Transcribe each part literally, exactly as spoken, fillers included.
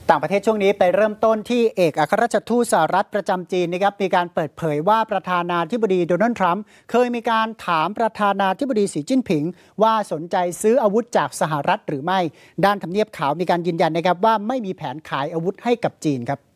ต่างประเทศช่วงนี้ไปเริ่มต้นที่เอกอัครราชทูตสหรัฐประจำจีนนะครับมีการเปิดเผยว่าประธานาธิบดีโดนัลด์ทรัมป์เคยมีการถามประธานาธิบดีสีจิ้นผิงว่าสนใจซื้ออาวุธจากสหรัฐหรือไม่ด้านทำเนียบขาวมีการยืนยันนะครับว่าไม่มีแผนขายอาวุธให้กับจีนครับ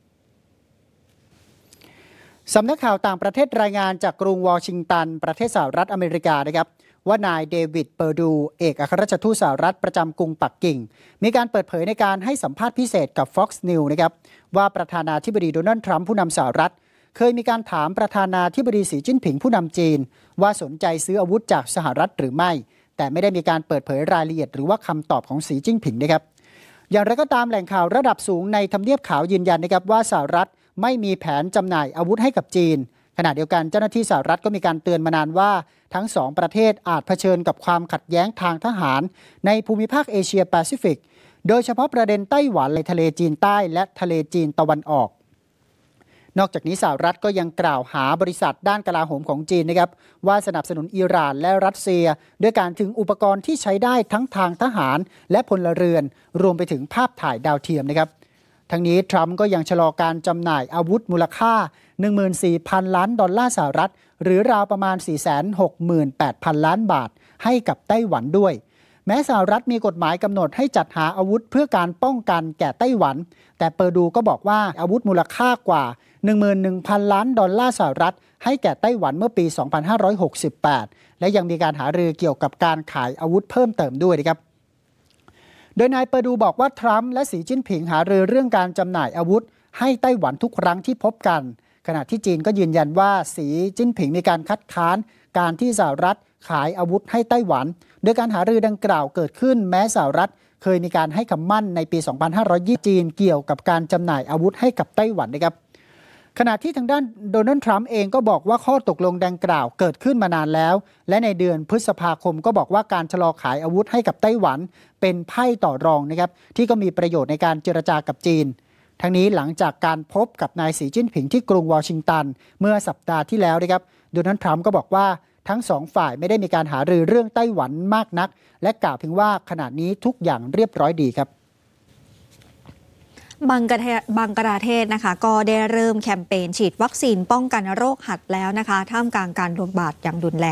สำนักข่าวต่างประเทศรายงานจากกรุงวอชิงตันประเทศสหรัฐอเมริกานะครับว่านายเดวิดเปอร์ดูเอกอัครราชทูตสหรัฐประจำกรุงปักกิ่งมีการเปิดเผยในการให้สัมภาษณ์พิเศษกับ Fox News นะครับว่าประธานาธิบดีโดนัลด์ทรัมป์ผู้นำสหรัฐเคยมีการถามประธานาธิบดีสีจิ้นผิงผู้นำจีนว่าสนใจซื้ออาวุธจากสหรัฐหรือไม่แต่ไม่ได้มีการเปิดเผยรายละเอียดหรือว่าคำตอบของสีจิ้นผิงนะครับอย่างไรก็ตามแหล่งข่าวระดับสูงในทำเนียบขาวยืนยันนะครับว่าสหรัฐไม่มีแผนจำหน่ายอาวุธให้กับจีนขณะเดียวกันเจ้าหน้าที่สหรัฐก็มีการเตือนมานานว่าทั้งสองประเทศอาจเผชิญกับความขัดแย้งทางทหารในภูมิภาคเอเชียแปซิฟิกโดยเฉพาะประเด็นไต้หวันในทะเลจีนใต้และทะเลจีนตะวันออกนอกจากนี้สหรัฐก็ยังกล่าวหาบริษัทด้านกลาโหมของจีนนะครับว่าสนับสนุนอิหร่านและรัสเซียด้วยการถึงอุปกรณ์ที่ใช้ได้ทั้งทางทหารและพลเรือนรวมไปถึงภาพถ่ายดาวเทียมนะครับทั้งนี้ทรัมป์ก็ยังชะลอการจำหน่ายอาวุธมูลค่า หนึ่งหมื่นสี่พัน ล้านดอลลาร์สหรัฐหรือราวประมาณ สี่แสนหกหมื่นแปดพัน ล้านบาทให้กับไต้หวันด้วยแม้สหรัฐมีกฎหมายกำหนดให้จัดหาอาวุธเพื่อการป้องกันแก่ไต้หวันแต่เปอร์ดูก็บอกว่าอาวุธมูลค่ากว่า หนึ่งหมื่นหนึ่งพัน ล้านดอลลาร์สหรัฐให้แก่ไต้หวันเมื่อปี สองพันห้าร้อยหกสิบแปดและยังมีการหารือเกี่ยวกับการขายอาวุธเพิ่มเติมด้วยนะครับโดยนายเปอร์ดูบอกว่าทรัมป์และสีจิ้นผิงหารือเรื่องการจำหน่ายอาวุธให้ไต้หวันทุกครั้งที่พบกันขณะที่จีนก็ยืนยันว่าสีจิ้นผิงมีการคัดค้านการที่สหรัฐขายอาวุธให้ไต้หวันโดยการหารือดังกล่าวเกิดขึ้นแม้สหรัฐเคยมีการให้คำมั่นในปี สองพันห้าร้อยยี่สิบ จีนเกี่ยวกับการจำหน่ายอาวุธให้กับไต้หวันนะครับขณะที่ทางด้านโดนัลด์ทรัมป์เองก็บอกว่าข้อตกลงดังกล่าวเกิดขึ้นมานานแล้วและในเดือนพฤษภาคมก็บอกว่าการชะลอขายอาวุธให้กับไต้หวันเป็นไพ่ต่อรองนะครับที่ก็มีประโยชน์ในการเจรจากับจีนทั้งนี้หลังจากการพบกับนายสีจิ้นผิงที่กรุงวอชิงตันเมื่อสัปดาห์ที่แล้วนะครับโดนัลด์ทรัมป์ก็บอกว่าทั้งสองฝ่ายไม่ได้มีการหารือเรื่องไต้หวันมากนักและกล่าวถึงว่าขณะนี้ทุกอย่างเรียบร้อยดีครับบังกลาบังกลาเทศนะคะก็ได้เริ่มแคมเปญฉีดวัคซีนป้องกันโรคหัดแล้วนะคะท่ามกลางการระบาดอย่างรุนแรง